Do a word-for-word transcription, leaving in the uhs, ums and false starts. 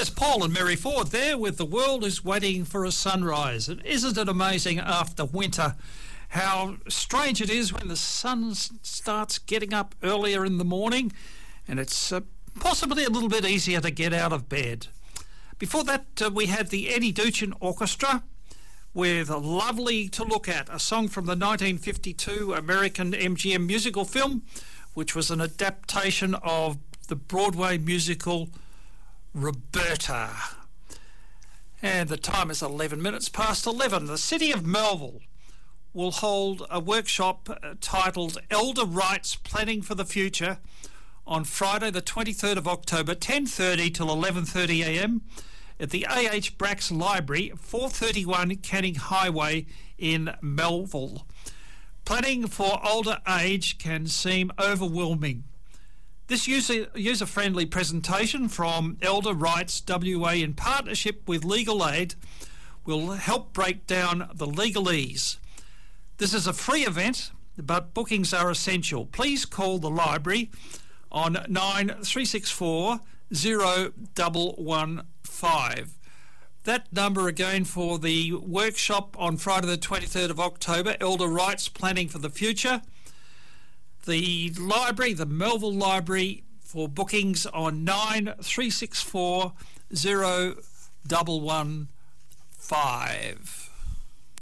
There's Paul and Mary Ford there with The World is Waiting for a Sunrise. And isn't it amazing after winter how strange it is when the sun starts getting up earlier in the morning and it's uh, possibly a little bit easier to get out of bed. Before that, uh, we had the Eddie Duchin Orchestra with Lovely to Look At, a song from the nineteen fifty-two American M G M musical film, which was an adaptation of the Broadway musical Roberta. And the time is eleven minutes past eleven. The City of Melville will hold a workshop uh, titled Elder Rights Planning for the Future on Friday the twenty-third of October, ten thirty till eleven thirty a m at the A H Bracks Library, four thirty-one Canning Highway in Melville. Planning for older age can seem overwhelming. This user, user-friendly presentation from Elder Rights W A in partnership with Legal Aid will help break down the legalese. This is a free event, but bookings are essential. Please call the library on nine three six four zero one one five. That number again for the workshop on Friday the twenty-third of October, Elder Rights Planning for the Future. The library, the Melville Library, for bookings on nine three six four zero one one five.